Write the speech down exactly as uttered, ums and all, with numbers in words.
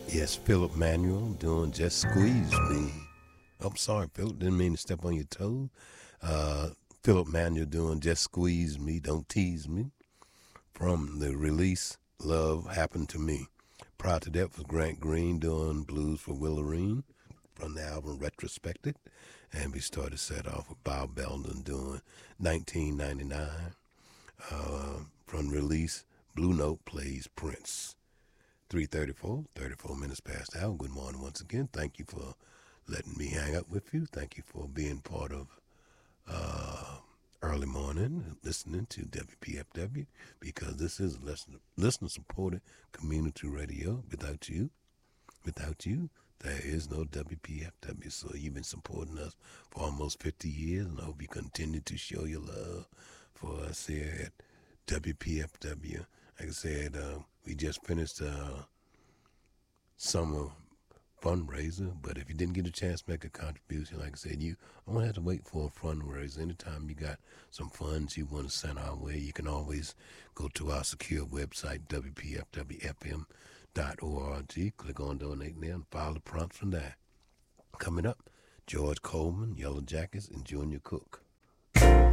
Yes, Philip Manuel doing Just Squeeze Me. I'm sorry, Philip, didn't mean to step on your toe. Uh, Philip Manuel doing Just Squeeze Me, Don't Tease Me. From the release, Love Happened to Me. Prior to that was Grant Green doing Blues for Willarine from the album Retrospected. And we started set off with Bob Belden doing nineteen ninety-nine. Uh, from release, Blue Note plays Prince. three thirty-four, thirty-four minutes past the hour. Good morning once again. Thank you for letting me hang out with you. Thank you for being part of uh, early morning, listening to W P F W, because this is listener-supported community radio. Without you, without you, there is no W P F W. So you've been supporting us for almost fifty years, and I hope you continue to show your love for us here at W P F W. Like I said, uh, we just finished uh, summer fundraiser, but if you didn't get a chance to make a contribution, like I said, you don't have to wait for a fundraiser. Anytime you got some funds you want to send our way, you can always go to our secure website, W P F W F M dot org. Click on Donate there and follow the prompts from there. Coming up, George Coleman, Yellow Jackets, and Junior Cook.